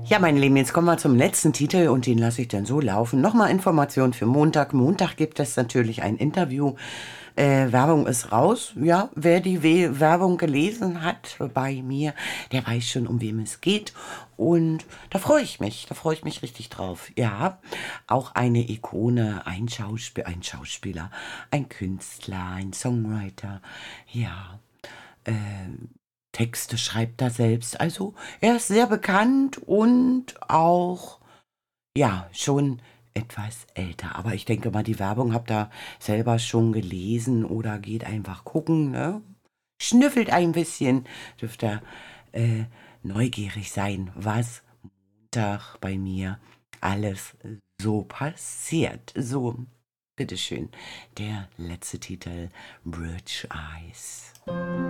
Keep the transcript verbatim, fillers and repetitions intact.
Ja, meine Lieben, jetzt kommen wir zum letzten Titel und den lasse ich dann so laufen. Nochmal Information für Montag. Montag gibt es natürlich ein Interview. Äh, Werbung ist raus. Ja, wer die We Werbung gelesen hat bei mir, der weiß schon, um wem es geht. Und da freue ich mich. Da freue ich mich richtig drauf. Ja, auch eine Ikone, ein Schauspiel, ein Schauspieler, ein Künstler, ein Songwriter. Ja, Texte schreibt er selbst. Also er ist sehr bekannt und auch, ja, schon etwas älter. Aber ich denke mal, die Werbung habt ihr selber schon gelesen oder geht einfach gucken, ne? Schnüffelt ein bisschen, dürft ihr äh, neugierig sein, was Montag bei mir alles so passiert. So, bitteschön, der letzte Titel, Bridge Eyes.